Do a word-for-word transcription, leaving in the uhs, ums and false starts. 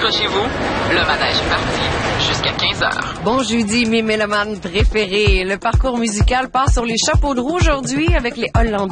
accrochez-vous, le manège est parti jusqu'à quinze heures. Bon jeudi, mes mélomanes préférés. Le parcours musical part sur les chapeaux de roue aujourd'hui avec les Hollandais.